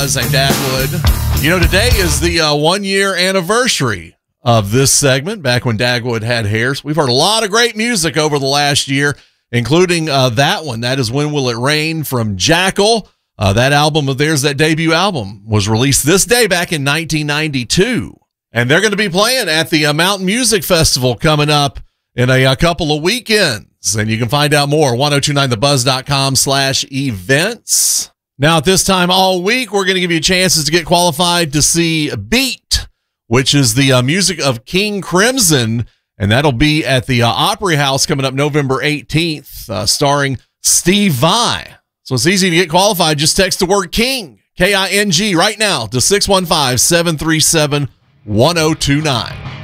Buzz and Dagwood. You know, today is the 1 year anniversary of this segment, back when Dagwood had hairs. We've heard a lot of great music over the last year, including that one. That is When Will It Rain from Jackal. That album of theirs, that debut album, was released this day back in 1992. And they're going to be playing at the Mountain Music Festival coming up in a couple of weekends. And you can find out more, 1029thebuzz.com/events. Now, at this time all week, we're going to give you chances to get qualified to see Beat, which is the music of King Crimson. And that'll be at the Opry House coming up November 18th, starring Steve Vai. So it's easy to get qualified. Just text the word King, K-I-N-G, right now to 615-737-1029.